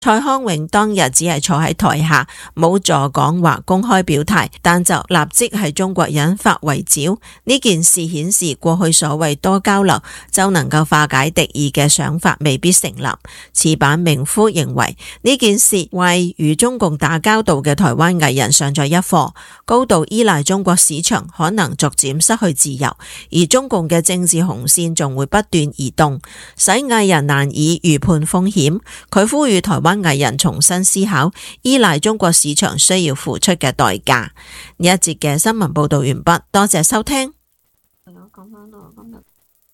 蔡康永當日只係坐喺台下，冇助講或公開表態，但就立即係中國引發圍剿。呢件事顯示過去所謂多交流就能夠化解敵意嘅想法未必成立。此版名夫認為呢件事為與中共打交道嘅台灣藝人上咗一課，高度依賴中國市場可能逐漸失去自由，而中共嘅政治紅線仲會不斷移動，使藝人難以預判風險。佢呼籲台灣藝人重新思考依賴中國市場需要付出嘅代價。呢一節嘅新聞報道完畢，多謝收聽。講返我今日